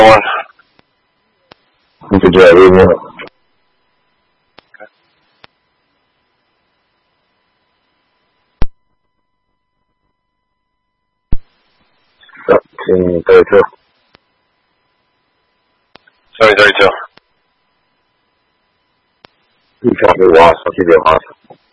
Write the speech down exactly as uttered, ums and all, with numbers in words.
One. Good job, isn't it? Seventeen thirty-two. Sorry, thirty-two. You copy Watson. Keep your Watson.